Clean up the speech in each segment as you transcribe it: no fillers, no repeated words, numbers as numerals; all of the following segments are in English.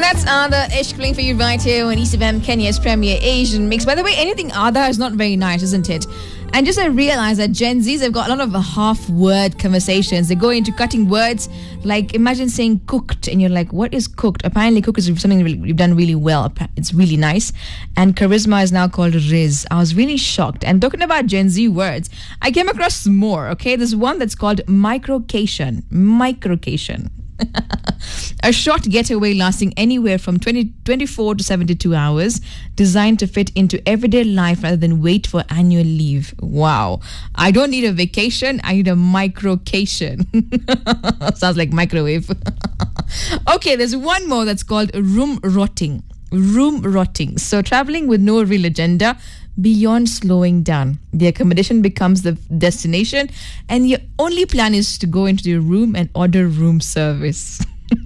That's Ada Ish playing for you right here on East FM, Kenya's premier Asian mix. By the way, anything Ada is not very nice, isn't it? And just I realized that Gen Zs have got a lot of half-word conversations. They go into cutting words. Like, imagine saying cooked, and you're like, what is cooked? Apparently, cook is something you've done really well. It's really nice. And charisma is now called riz. I was really shocked. And talking about Gen Z words, I came across more, okay? There's one that's called microcation. Microcation. A short getaway lasting anywhere from 24 to 72 hours, designed to fit into everyday life rather than wait for annual leave. Wow. I don't need a vacation, I need a microcation. Sounds like microwave. Okay, there's one more that's called room rotting. Room rotting. So traveling with no real agenda beyond slowing down. The accommodation becomes the destination, and your only plan is to go into your room and order room service.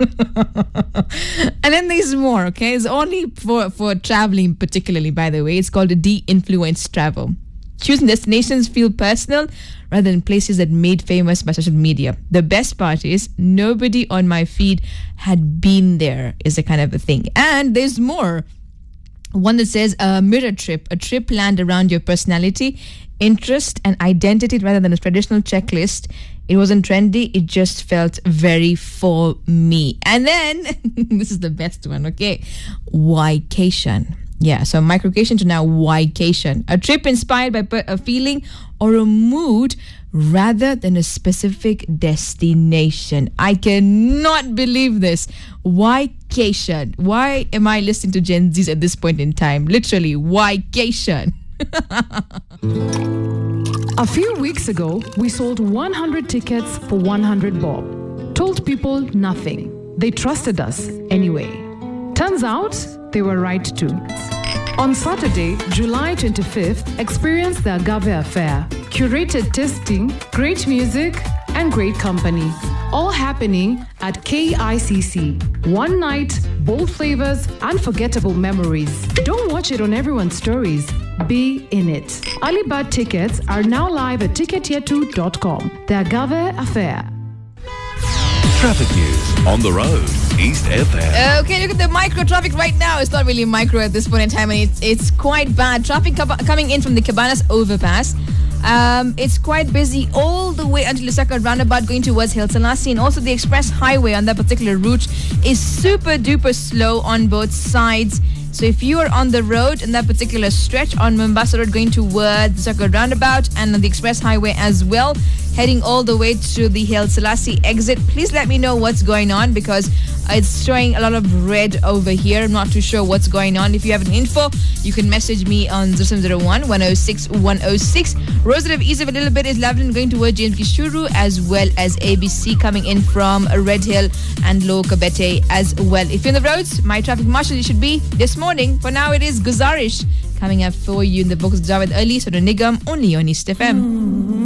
And then there's more, okay? It's only for traveling particularly, by the way. It's called de-influenced travel. Choosing destinations feel personal rather than places that made famous by social media. The best part is nobody on my feed had been there is a kind of a thing. And there's more. One that says a mirror trip, a trip planned around your personality, interest, and identity rather than a traditional checklist. It wasn't trendy, it just felt very for me. And then, this is the best one, okay? Whycation. Yeah, so microcation to now whycation. A trip inspired by a feeling or a mood rather than a specific destination. I cannot believe this. Whycation. Why am I listening to Gen Zs at this point in time? Literally, whycation. A few weeks ago, we sold 100 tickets for 100 bob. Told people nothing. They trusted us anyway. Turns out, they were right too. On Saturday, July 25th, experience the Agave Affair. Curated tasting, great music, and great company. All happening at KICC. One night, bold flavors, unforgettable memories. Don't watch it on everyone's stories. Be in it. Early bird tickets are now live at ticketyear2.com. The Agave Affair. Traffic news on the road. East FM. Okay, look at the micro traffic right now. It's not really micro at this point in time, and it's quite bad. Traffic coming in from the Cabanas overpass. It's quite busy all the way until Lusaka roundabout going towards Haile Selassie, and also the express highway on that particular route is super duper slow on both sides. So if you are on the road in that particular stretch on Mombasa Road going towards Lusaka roundabout and on the express highway as well, heading all the way to the Haile Selassie exit, please let me know what's going on, because it's showing a lot of red over here. I'm not too sure what's going on. If you have an info, you can message me on 0701 106 106. Rosa of Ease of a little bit is Loveland going towards James Gishuru, as well as ABC coming in from Red Hill and Low Kabete as well. If you're on the roads, my traffic marshal you should be this morning. For now, it is Guzarish coming up for you in the books of Javed Ali, so the Nigam, only on East FM.